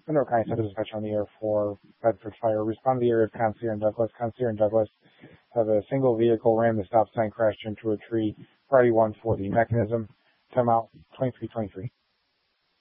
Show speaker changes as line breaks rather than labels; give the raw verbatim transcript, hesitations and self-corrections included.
Monroe County Center dispatch on the air for Bedford Fire. Respond to the area of Concierge and Douglas. Concierge and Douglas have a single vehicle ran the stop sign, crashed into a tree. Priority one for the mechanism. Time out twenty-three twenty-three.